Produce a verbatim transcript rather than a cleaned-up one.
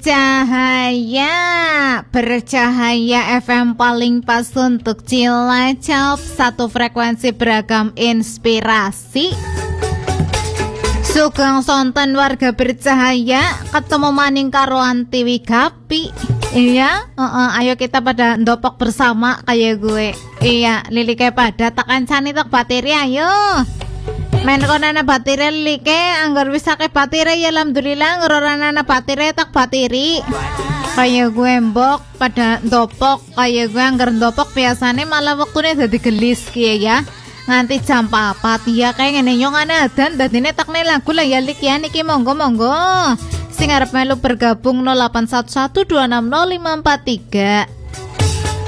Bercahaya, bercahaya F M paling pas untuk Cilacap. Satu frekuensi beragam inspirasi. Sugeng sonten warga bercahaya, ketemu maning karo Antiwi Gapi. Iya, uh -uh, ayo kita pada ndopok bersama kayak gue. Iya, lili kayak pada tekan cani tok bateri ayo. Men konana bateri like anggar bisa ke bateri ya alhamdulillah ngororana bateri tak bateri. Kayak gue mbok pada ndopok, kayak gue anggar ndopok biasanya malah waktunya jadi gelis kia ya. Nganti jam papat ya kayak ngene nyongane dan dadine takne lagu lah ya lik ya niki monggo monggo. Sing arep melu bergabung nol delapan satu satu dua enam nol lima empat tiga.